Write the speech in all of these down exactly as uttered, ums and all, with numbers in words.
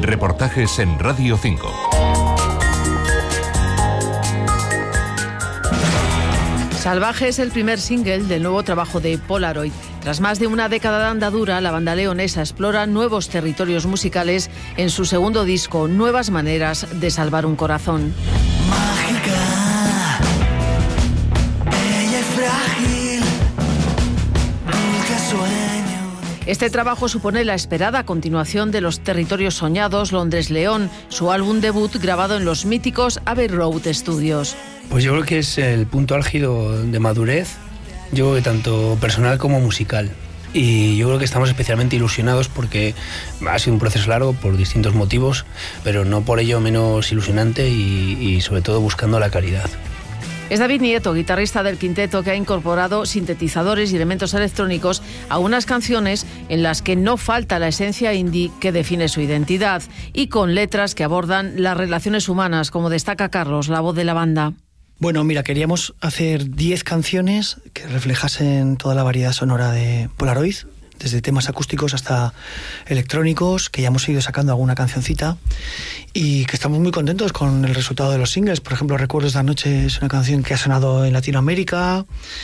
Reportajes en Radio cinco. Salvaje es el primer single del nuevo trabajo de Polaroid. Tras más de una década de andadura, la banda leonesa explora nuevos territorios musicales en su segundo disco, Nuevas maneras de salvar un corazón. Mágica, ella es frágil, dulce sueño. Este trabajo supone la esperada continuación de Los territorios soñados, Londres-León, su álbum debut grabado en los míticos Abbey Road Studios. Pues yo creo que es el punto álgido de madurez, yo creo que tanto personal como musical. Y yo creo que estamos especialmente ilusionados porque ha sido un proceso largo por distintos motivos, pero no por ello menos ilusionante y, y sobre todo buscando la calidad. Es David Nieto, guitarrista del quinteto, que ha incorporado sintetizadores y elementos electrónicos a unas canciones en las que no falta la esencia indie que define su identidad y con letras que abordan las relaciones humanas, como destaca Carlos, la voz de la banda. Bueno, mira, queríamos hacer diez canciones que reflejasen toda la variedad sonora de Polaroid, desde temas acústicos hasta electrónicos, que ya hemos ido sacando alguna cancioncita y que estamos muy contentos con el resultado de los singles. Por ejemplo, Recuerdos de Anoche es una canción que ha sonado en Latinoamérica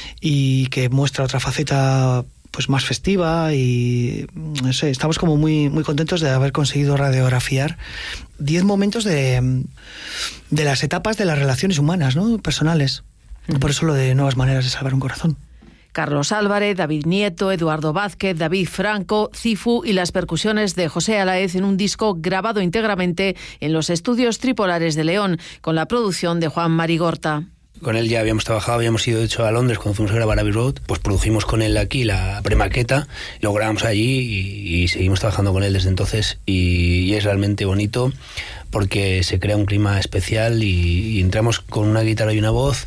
y que muestra otra faceta pues más festiva y no sé, estamos como muy, muy contentos de haber conseguido radiografiar diez momentos de, de las etapas de las relaciones humanas, ¿no? Personales. Uh-huh. Por eso lo de Nuevas maneras de salvar un corazón. Carlos Álvarez, David Nieto, Eduardo Vázquez, David Franco, Cifu y las percusiones de José Alaez en un disco grabado íntegramente en los estudios Tripolares de León, con la producción de Juan Marigorta. Con él ya habíamos trabajado, habíamos ido de hecho a Londres cuando fuimos a grabar Abbey Road, pues produjimos con él aquí la premaqueta, lo grabamos allí y, y seguimos trabajando con él desde entonces y, y es realmente bonito porque se crea un clima especial y, y entramos con una guitarra y una voz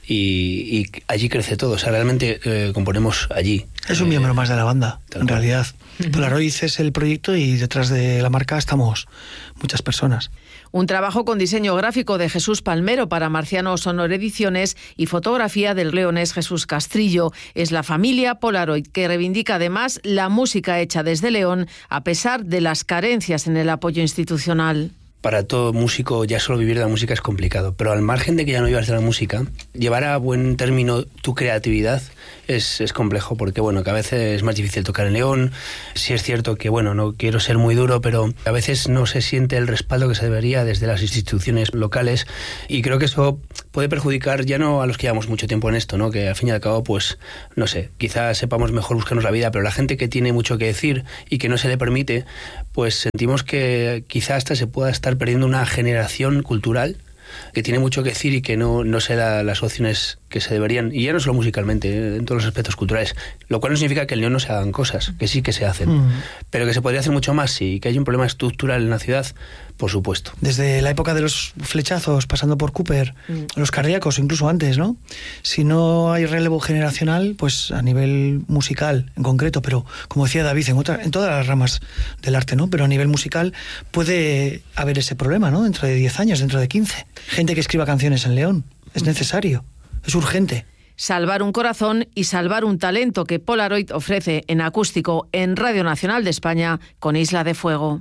y, y allí crece todo, o sea, realmente eh, componemos allí. Es un eh, miembro más de la banda, en realidad. Uh-huh. Polaroid es el proyecto y detrás de la marca estamos muchas personas. Un trabajo con diseño gráfico de Jesús Palmero para Marciano Sonor Ediciones y fotografía del leonés Jesús Castrillo. Es la familia Polaroid, que reivindica además la música hecha desde León a pesar de las carencias en el apoyo institucional. Para todo músico ya solo vivir de la música es complicado, pero al margen de que ya no vivas de la música, llevar a buen término tu creatividad es, es complejo, porque bueno, que a veces es más difícil tocar en León. Sí es cierto que bueno, no quiero ser muy duro, pero a veces no se siente el respaldo que se debería desde las instituciones locales y creo que eso puede perjudicar ya no a los que llevamos mucho tiempo en esto, ¿no? Que al fin y al cabo, pues, no sé, quizás sepamos mejor buscarnos la vida, pero la gente que tiene mucho que decir y que no se le permite, pues sentimos que quizás hasta se pueda estar perdiendo una generación cultural que tiene mucho que decir y que no, no se da las opciones que se deberían, y ya no solo musicalmente, en todos los aspectos culturales, lo cual no significa que en León no se hagan cosas, que sí que se hacen, mm. pero que se podría hacer mucho más, sí, que hay un problema estructural en la ciudad, por supuesto. Desde la época de los flechazos, pasando por Cooper, mm. los cardíacos, incluso antes, ¿no? Si no hay relevo generacional, pues a nivel musical en concreto, pero como decía David, en, otra, en todas las ramas del arte, ¿no? Pero a nivel musical puede haber ese problema, ¿no? Dentro de diez años, dentro de quince. Gente que escriba canciones en León, es necesario. Es urgente. Salvar un corazón y salvar un talento que Polaroid ofrece en acústico en Radio Nacional de España con Isla de Fuego.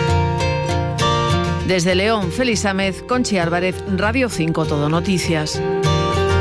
Desde León, Félix Sámez, Conchi Álvarez, Radio cinco Todo Noticias.